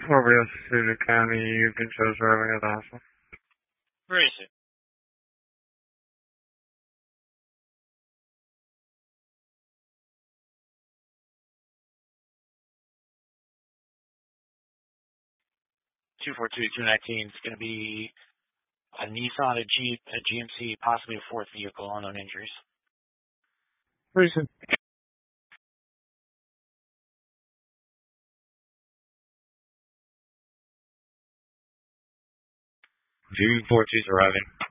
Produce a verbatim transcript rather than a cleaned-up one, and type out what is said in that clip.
Overview Cedar County, you've been chosen driving at the hospital. Where is it? two four two, two nineteen. It's going to be a Nissan, a Jeep, a G M C, possibly a fourth vehicle, unknown injuries. Reason. two four two is arriving.